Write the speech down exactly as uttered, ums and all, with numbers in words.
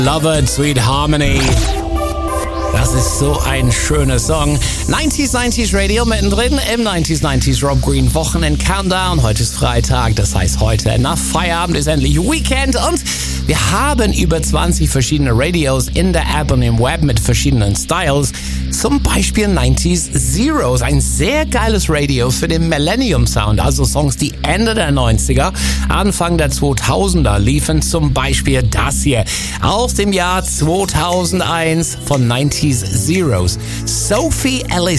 Love It, Sweet Harmony. Das ist so ein schöner Song. neunzig neunzig Radio mittendrin im neunzig neunzig Rob Green Wochenend Countdown. Heute ist Freitag, das heißt heute nach Feierabend ist endlich Weekend und wir haben über zwanzig verschiedene Radios in der App und im Web mit verschiedenen Styles. Zum Beispiel neunzig Zeros, ein sehr geiles Radio für den Millennium Sound, also Songs, die Ende der neunziger, Anfang der zweitausender liefen, zum Beispiel das hier aus dem Jahr zweitausendeins von neunzig Zeros. Sophie Ellis